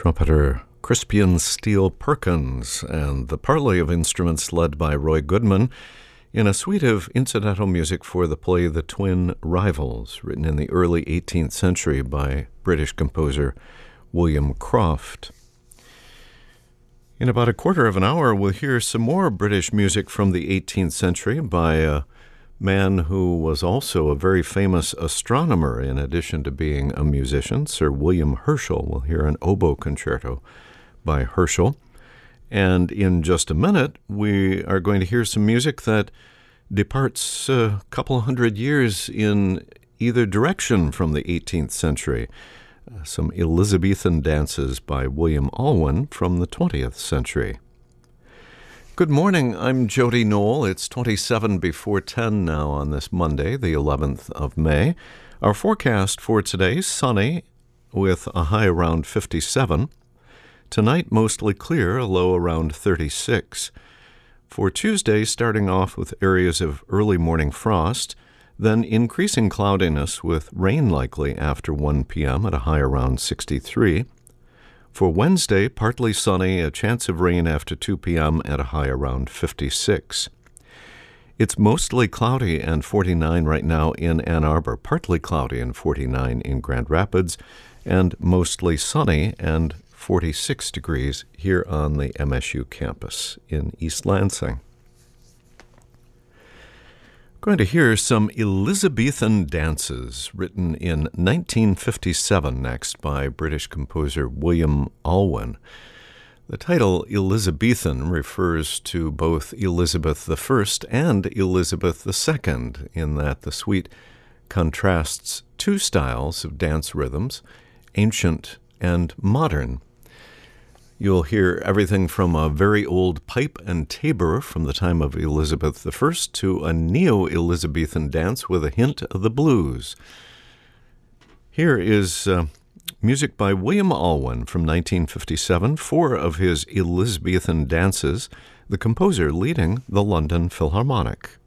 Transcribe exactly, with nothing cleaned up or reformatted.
trumpeter Crispian Steele Perkins, and the parley of instruments led by Roy Goodman in a suite of incidental music for the play The Twin Rivals, written in the early eighteenth century by British composer William Croft. In about a quarter of an hour, we'll hear some more British music from the eighteenth century by a man who was also a very famous astronomer in addition to being a musician, Sir William Herschel. We'll hear an oboe concerto by Herschel. And in just a minute, we are going to hear some music that departs a couple hundred years in either direction from the eighteenth century. Uh, some Elizabethan dances by William Alwyn from the twentieth century. Good morning, I'm Jody Knoll. It's twenty-seven before ten now on this Monday, the eleventh of May. Our forecast for today, sunny with a high around fifty-seven. Tonight, mostly clear, a low around thirty-six. For Tuesday, starting off with areas of early morning frost, then increasing cloudiness with rain likely after one p.m. at a high around sixty-three. For Wednesday, partly sunny, a chance of rain after two p.m. at a high around fifty-six. It's mostly cloudy and forty-nine right now in Ann Arbor, partly cloudy and forty-nine in Grand Rapids, and mostly sunny and forty-six degrees here on the M S U campus in East Lansing. Going to hear some Elizabethan dances written in nineteen fifty-seven next by British composer William Alwyn. The title Elizabethan refers to both Elizabeth the First and Elizabeth the Second, in that the suite contrasts two styles of dance rhythms, ancient and modern. You'll hear everything from a very old pipe and tabor from the time of Elizabeth the First to a neo-Elizabethan dance with a hint of the blues. Here is uh, music by William Alwyn from nineteen fifty-seven, four of his Elizabethan dances, the composer leading the London Philharmonic.